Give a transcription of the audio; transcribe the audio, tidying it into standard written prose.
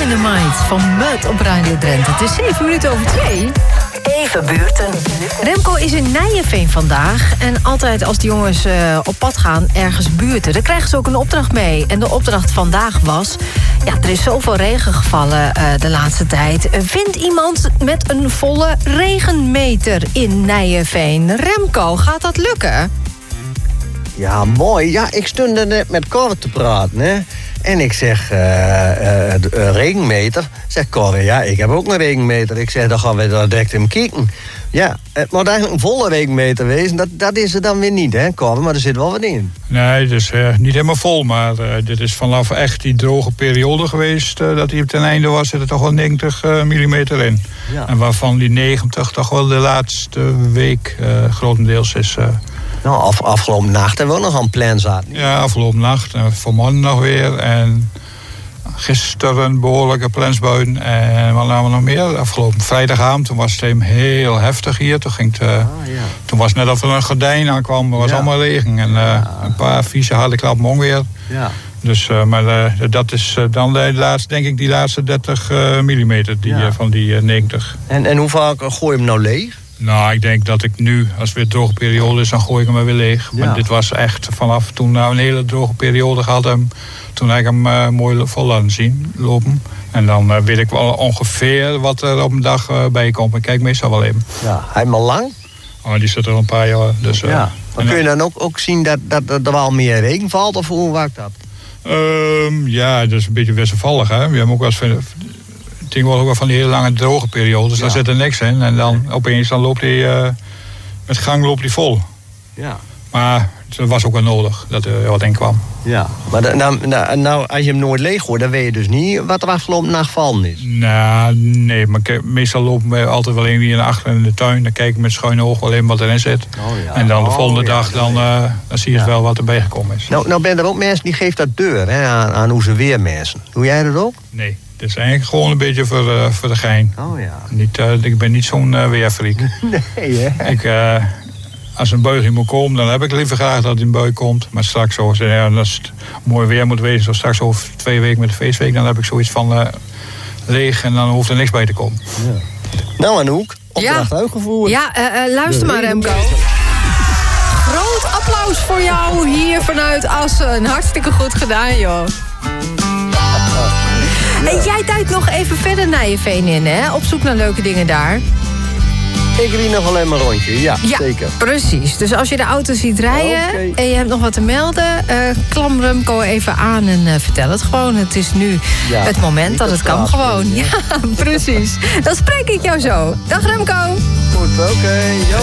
Dynamite van Mud op Radio Drenthe. Het is 7 minuten over 2. Even buurten. Remco is in Nijeveen vandaag. En altijd als de jongens op pad gaan, ergens buurten, dan krijgen ze ook een opdracht mee. En de opdracht vandaag was, ja, er is zoveel regen gevallen de laatste tijd. Vind iemand met een volle regenmeter in Nijeveen. Remco, gaat dat lukken? Ja, mooi. Ja, ik stond er net met Cor te praten, hè. En ik zeg, regenmeter. Zegt Cor, ja, ik heb ook een regenmeter. Ik zeg, dan gaan we daar direct in kijken. Ja, het moet eigenlijk een volle regenmeter wezen. Dat is er dan weer niet, hè, Cor? Maar er zit wel wat in. Nee, het is niet helemaal vol. Maar dit is vanaf echt die droge periode geweest. Dat hij op ten einde was, zit er toch wel 90 millimeter in. Ja. En waarvan die 90 toch wel de laatste week grotendeels is... Nou, afgelopen nacht hebben we ook nog aan plan zaten. Ja, afgelopen nacht. En vanmorgen nog weer. En gisteren een behoorlijke plensbuien. En wat namen we nog meer? Afgelopen vrijdagavond, toen was het heel heftig hier. Toen was het net of er een gordijn aankwam. Het was allemaal regen. En een paar vieze harde klappen onweer. Ja. Dus, maar dat is dan denk ik die laatste 30 millimeter van die 90. En hoe vaak gooi je hem nou leeg? Nou, ik denk dat ik nu, als het weer een droge periode is, dan gooi ik hem maar weer leeg. Ja. Maar dit was echt vanaf toen we een hele droge periode gehad hebben. Toen heb ik hem mooi vol laten zien lopen. En dan weet ik wel ongeveer wat er op een dag bij komt. Ik kijk meestal wel even. Ja, hij maar lang? Oh, die zit er al een paar jaar. Dus, ja. Maar kun je dan ook zien dat er wel meer regen valt? Of hoe werkt dat? Ja, dat is een beetje wisselvallig. Hè? We hebben ook wel eens... tegenwoordig ook wel van die hele lange droge periodes. Dus daar zit er niks in. En dan opeens dan loopt hij met gang loopt hij vol. Ja. Maar het was ook wel nodig dat er wat in kwam. Ja. Maar nou, als je hem nooit leeg gooit, dan weet je dus niet wat er afgelopen nacht vallen is. Nou, nee. Maar meestal lopen we altijd wel even naar achter in de tuin. Dan kijk ik met schuine oog wel in wat erin zit. Oh, ja. En dan de volgende dag dan zie je wel wat erbij gekomen is. Nou ben er ook mensen die geeft dat deur hè, aan hoe ze weer mensen. Doe jij dat ook? Nee. Het is eigenlijk gewoon een beetje voor de gein. Oh ja. Ik ben niet zo'n weerfreak. Nee, hè? Als een buiging moet komen, dan heb ik liever graag dat een bui komt. Maar straks, als het mooi weer moet wezen, zoals straks over 2 weken met de feestweek, dan heb ik zoiets van leeg en dan hoeft er niks bij te komen. Ja. Nou, Anouk, opdracht uitgevoerd. Ja, luister maar, Remco. Groot applaus voor jou hier vanuit Assen. Hartstikke goed gedaan, joh. En jij duikt nog even verder Nijeveen in, hè? Op zoek naar leuke dingen daar. Ik rijd nog alleen maar een rondje, ja, zeker. Precies. Dus als je de auto ziet rijden en je hebt nog wat te melden, klam Remco even aan en vertel het gewoon. Het is nu het moment dat het kan gewoon. Ja, precies. Dan spreek ik jou zo. Dag Remco. Goed, oké.